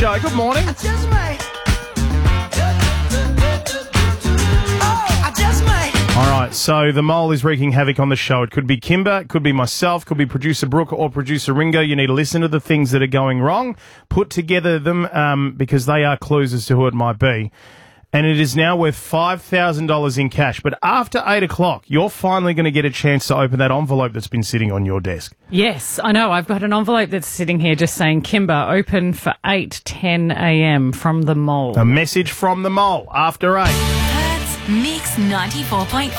Joe, good morning. All right, so the mole is wreaking havoc on the show. It could be Kimber, it could be myself, could be producer Brooke or producer Ringo. You need to listen to the things that are going wrong, put together them because they are clues as to who it might be. And it is now worth $5,000 in cash. But after 8 o'clock, you're finally going to get a chance to open that envelope that's been sitting on your desk. Yes, I know. I've got an envelope that's sitting here just saying, Kimber, open for 8:10 a.m. from the mole. A message from the mole after 8. Perth's Mix 94.5.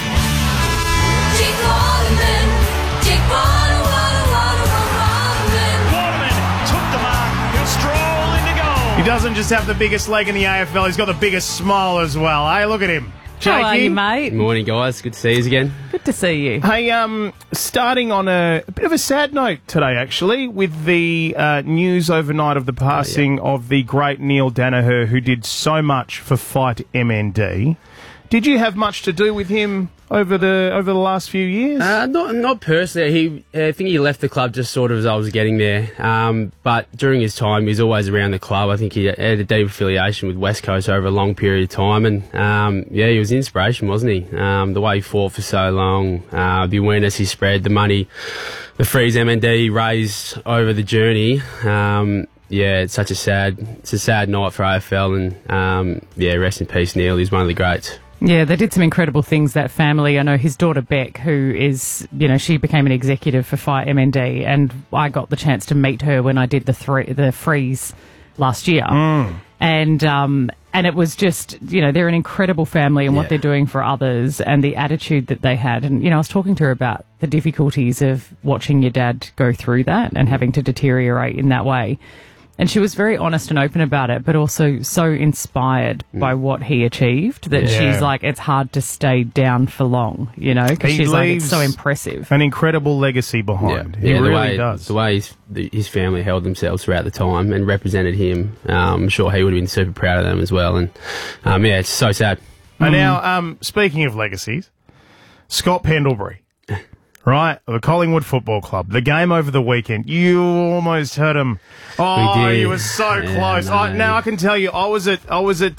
He doesn't just have the biggest leg in the AFL, he's got the biggest smile as well. Hey, look at him. How are you, mate? Good morning, guys. Good to see you again. Good to see you. Hey, starting on a bit of a sad note today, actually, with the news overnight of the passing of the great Neil Danaher, who did so much for Fight MND. Did you have much to do with him over the last few years? Not personally. I think he left the club just sort of as I was getting there. But during his time, he was always around the club. I think he had a deep affiliation with West Coast over a long period of time. And, he was an inspiration, wasn't he? The way he fought for so long, the awareness he spread, the money, the Freeze MND raised over the journey. It's such a sad night for AFL. And, rest in peace, Neil. He's one of the greats. Yeah, they did some incredible things, that family. I know his daughter Beck, who is, she became an executive for Fight MND, and I got the chance to meet her when I did the Freeze last year. And it was just, they're an incredible family and what they're doing for others and the attitude that they had. And, I was talking to her about the difficulties of watching your dad go through that and having to deteriorate in that way. And she was very honest and open about it, but also so inspired by what he achieved that she's like, it's hard to stay down for long, because she's like, it's so impressive. An incredible legacy behind. He really does. The way his family held themselves throughout the time and represented him, I'm sure he would have been super proud of them as well. And, it's so sad. And now, speaking of legacies, Scott Pendlebury. Right, the Collingwood Football Club. The game over the weekend. You almost heard him. Oh, you were so close. Now I can tell you, I was at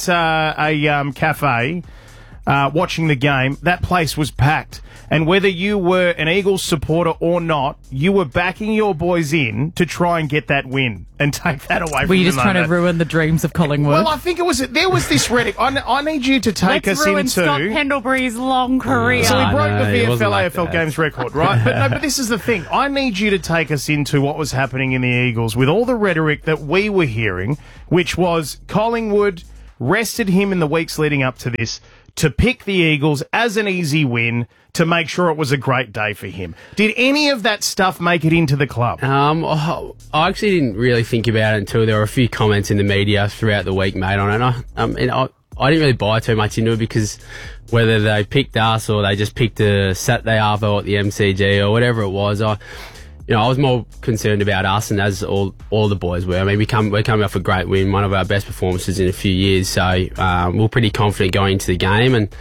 a cafe watching the game. That place was packed, and whether you were an Eagles supporter or not, you were backing your boys in to try and get that win and take that away from them. Were you just trying to ruin the dreams of Collingwood? Well, I think there was this Reddick. I need you to take us into Scott Pendlebury's long career. So he broke the VFL AFL Games record, right? But this is the thing. I need you to take us into what was happening in the Eagles with all the rhetoric that we were hearing, which was Collingwood rested him in the weeks leading up to this to pick the Eagles as an easy win to make sure it was a great day for him. Did any of that stuff make it into the club? I actually didn't really think about it until there were a few comments in the media throughout the week, mate, on it. I didn't really buy too much into it because whether they picked us or they just picked a Saturday Arvo at the MCG or whatever it was, I was more concerned about us, and as all the boys were. I mean, we're coming off a great win, one of our best performances in a few years. So we're pretty confident going into the game, and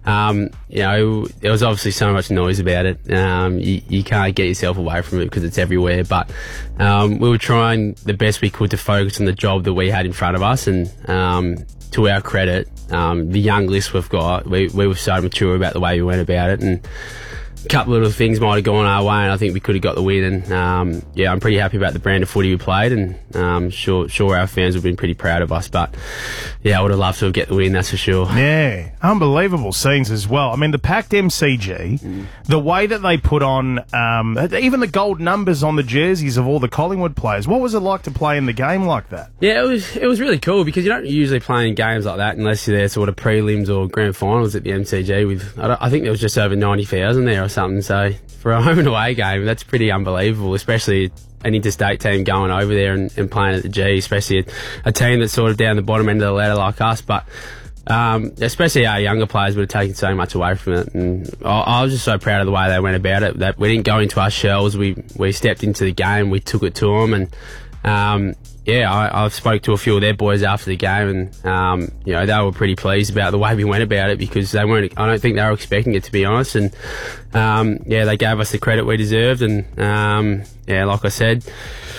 there was obviously so much noise about it. You can't get yourself away from it because it's everywhere. But we were trying the best we could to focus on the job that we had in front of us, and to our credit, the young list we've got, we were so mature about the way we went about it, and a couple of little things might have gone our way, and I think we could have got the win. And I'm pretty happy about the brand of footy we played, and sure our fans have been pretty proud of us. But I would have loved to get the win, that's for sure. Yeah, unbelievable scenes as well. I mean, the packed MCG, the way that they put on even the gold numbers on the jerseys of all the Collingwood players. What was it like to play in the game like that? Yeah, it was really cool because you don't usually play in games like that unless you're there sort of prelims or grand finals at the MCG. I think there was just over 90,000 there or something. So for a home and away game, that's pretty unbelievable, especially an interstate team going over there and playing at the G, especially a team that's sort of down the bottom end of the ladder like us. But especially our younger players would have taken so much away from it, and I was just so proud of the way they went about it, that we didn't go into our shells. We stepped into the game, we took it to them, and I spoke to a few of their boys after the game, and they were pretty pleased about the way we went about it because I don't think they were expecting it, to be honest. And they gave us the credit we deserved, and like I said,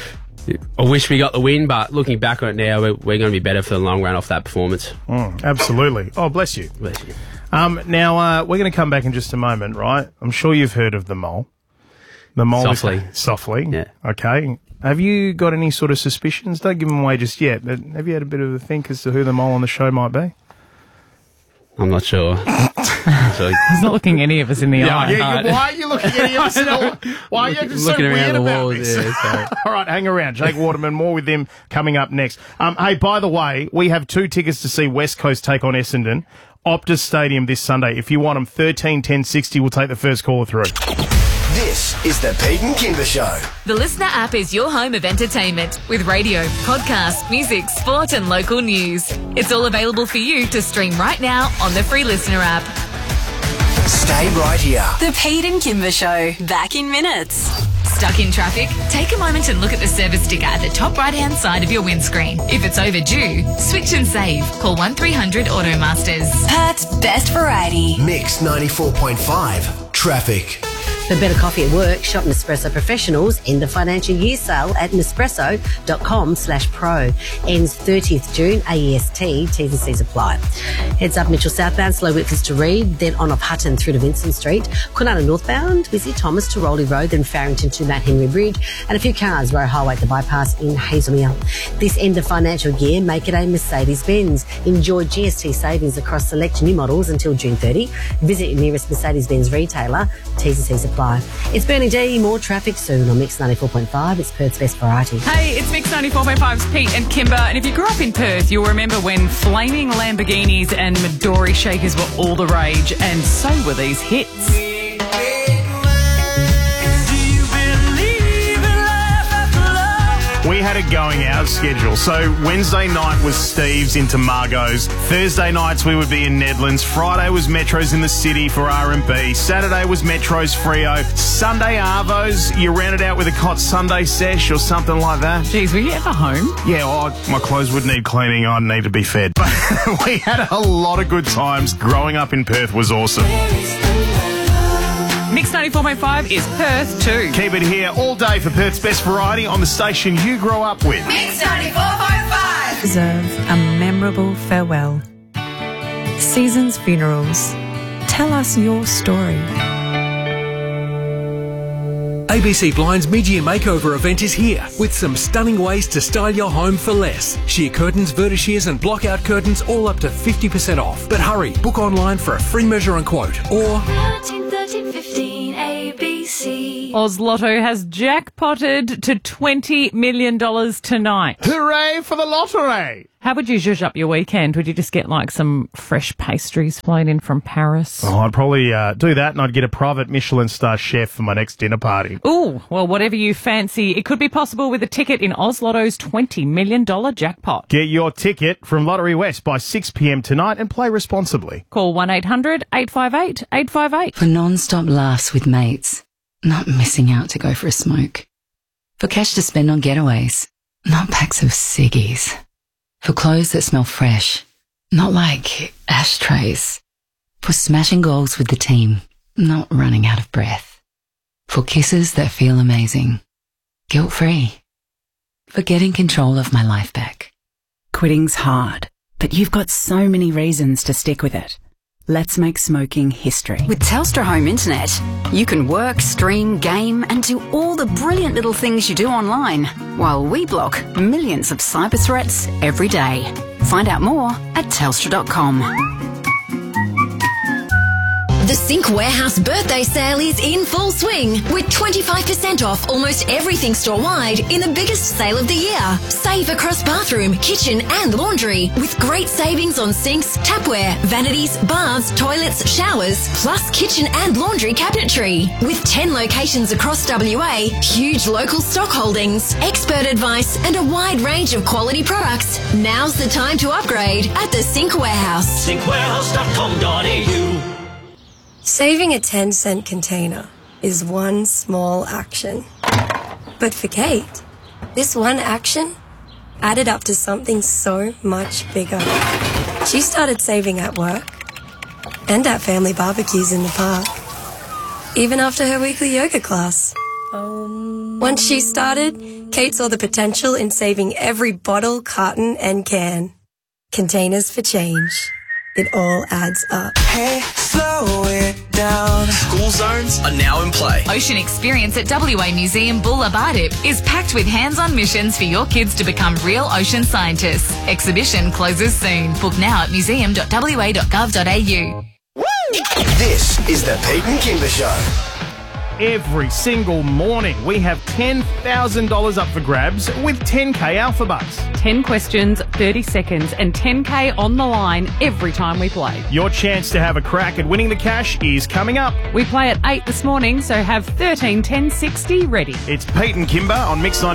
I wish we got the win, but looking back on it now, we're going to be better for the long run off that performance. Absolutely. Oh, bless you. Bless you. Now, we're going to come back in just a moment, right? I'm sure you've heard of the mole. The mole Softly. Yeah. Okay. Have you got any sort of suspicions? Don't give them away just yet, but have you had a bit of a think as to who the mole on the show might be? I'm not sure. He's not looking any of us in the eye. Yeah, why are you looking at any of us? Why are you just so weird about this? Yeah, All right, hang around. Jake Waterman, more with him coming up next. Hey, by the way, we have 2 tickets to see West Coast take on Essendon. Optus Stadium this Sunday. If you want them, 13 10 60. We'll take the first caller through. This is the Pete and Kimber Show. The Listener app is your home of entertainment with radio, podcast, music, sport and local news. It's all available for you to stream right now on the free Listener app. Stay right here. The Pete and Kimber Show. Back in minutes. Stuck in traffic? Take a moment and look at the service sticker at the top right-hand side of your windscreen. If it's overdue, switch and save. Call 1300 Automasters. Perth's best variety. Mix 94.5. Traffic. For better coffee at work, shop Nespresso Professionals in the financial year sale at nespresso.com/pro. Ends 30th June, AEST, T's and C's apply. Heads up Mitchell southbound, slow Whitford to Reed, then on off Hutton through to Vincent Street. Kwinana northbound, busy Thomas to Rowley Road, then Farrington to Mount Henry Bridge, and a few cars Roe Highway to bypass in Hazelmere. This end of financial year, make it a Mercedes-Benz. Enjoy GST savings across select new models until June 30. Visit your nearest Mercedes-Benz retailer. T's and C's apply. It's Bernie D. More traffic soon on Mix 94.5. It's Perth's best variety. Hey, it's Mix 94.5's Pete and Kimber, and if you grew up in Perth, you'll remember when flaming Lamborghinis and Midori shakers were all the rage, and so were these hits. We had a going out schedule. So Wednesday night was Steve's into Margot's. Thursday nights we would be in Nedlands. Friday was Metro's in the city for R&B. Saturday was Metro's Frio. Sunday Arvo's. You ran it out with a Cot Sunday sesh or something like that. Geez, were you ever home? Yeah, my clothes would need cleaning. I'd need to be fed. But we had a lot of good times. Growing up in Perth was awesome. Mix 94.5 is Perth too. Keep it here all day for Perth's best variety on the station you grew up with. Mix 94.5. Deserve a memorable farewell. Seasons Funerals. Tell us your story. ABC Blind's mid-year makeover event is here with some stunning ways to style your home for less. Sheer curtains, vertishears and block-out curtains all up to 50% off. But hurry, book online for a free measure and quote or 13 15 ABC. Oz Lotto has jackpotted to $20 million tonight. Hooray for the lottery! How would you zhuzh up your weekend? Would you just get like some fresh pastries flown in from Paris? Oh, I'd probably do that, and I'd get a private Michelin star chef for my next dinner party. Ooh, well, whatever you fancy, it could be possible with a ticket in Oz Lotto's $20 million jackpot. Get your ticket from Lottery West by 6 p.m. tonight and play responsibly. Call 1-800-858-858. For non-stop laughs with mates, not missing out to go for a smoke. For cash to spend on getaways, not packs of ciggies. For clothes that smell fresh, not like ashtrays. For smashing goals with the team, not running out of breath. For kisses that feel amazing, guilt-free. For getting control of my life back. Quitting's hard, but you've got so many reasons to stick with it. Let's make smoking history. With Telstra Home Internet, you can work, stream, game and do all the brilliant little things you do online, while we block millions of cyber threats every day. Find out more at telstra.com. The Sync Warehouse birthday sale is in full swing with 25% off almost everything store-wide in the biggest sale of the year. Save across bathroom, kitchen and laundry with great savings on sinks, tapware, vanities, baths, toilets, showers, plus kitchen and laundry cabinetry. With 10 locations across WA, huge local stock holdings, expert advice and a wide range of quality products. Now's the time to upgrade at the Sync Warehouse. syncwarehouse.com.au. Saving a 10-cent container is one small action. But for Kate, this one action added up to something so much bigger. She started saving at work and at family barbecues in the park, even after her weekly yoga class. Once she started, Kate saw the potential in saving every bottle, carton and can. Containers for change. It all adds up. Hey, slow it down. School zones are now in play. Ocean Experience at WA Museum Bullabardip is packed with hands-on missions for your kids to become real ocean scientists. Exhibition closes soon. Book now at museum.wa.gov.au. This is the Pete and Kimber Show. Every single morning, we have $10,000 up for grabs with 10K Alpha Bucks. 10 questions, 30 seconds, and 10K on the line every time we play. Your chance to have a crack at winning the cash is coming up. We play at 8 this morning, so have 13, 10, 60 ready. It's Pete and Kimber on Mix 90.